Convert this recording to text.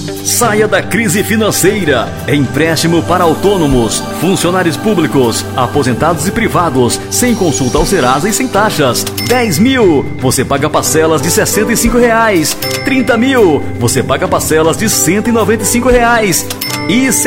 Saia da crise financeira. Empréstimo para autônomos, funcionários públicos, aposentados e privados, sem consulta ao Serasa e sem taxas. 10 mil, você paga parcelas de R$65. 30 mil, você paga parcelas de R$195. E